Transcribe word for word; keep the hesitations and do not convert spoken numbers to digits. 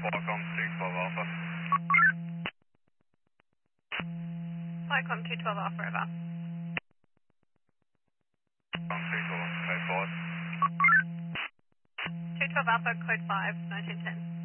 Qualcomm two twelve Alpha. Qualcomm two twelve Alpha River. Qualcomm two twelve, code five. two twelve Alpha, code five, nineteen ten.